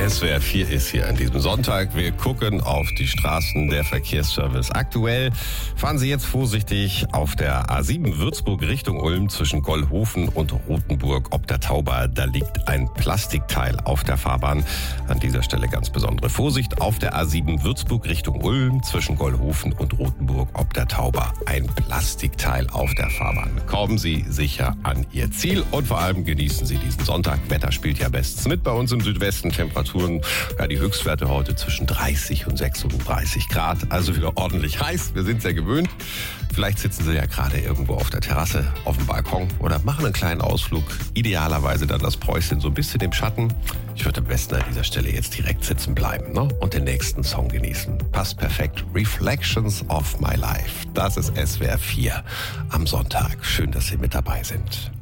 SWR 4 ist hier an diesem Sonntag. Wir gucken auf die Straßen, der Verkehrsservice. Aktuell fahren Sie jetzt vorsichtig auf der A7 Würzburg Richtung Ulm zwischen Gollhofen und Rothenburg ob der Tauber. Da liegt ein Plastikteil auf der Fahrbahn. An dieser Stelle ganz besondere Vorsicht auf der A7 Würzburg Richtung Ulm zwischen Gollhofen und Rothenburg ob der Tauber. Ein Plastikteil auf der Fahrbahn. Kommen Sie sicher an Ihr Ziel und vor allem genießen Sie diesen Sonntag. Wetter spielt ja bestens mit bei uns im Südwesten. Temperaturen, ja, die Höchstwerte heute zwischen 30 und 36 Grad. Also wieder ordentlich heiß. Wir sind sehr gewöhnt. Vielleicht sitzen Sie ja gerade irgendwo auf der Terrasse, auf dem Balkon oder machen einen kleinen Ausflug. Idealerweise dann das Päuschen so ein bisschen im Schatten. Ich würde am besten an dieser Stelle jetzt direkt sitzen bleiben, ne? Und den nächsten Song genießen. Passt perfekt. Reflections of My Life. Das ist SWR 4 am Sonntag. Schön, dass Sie mit dabei sind.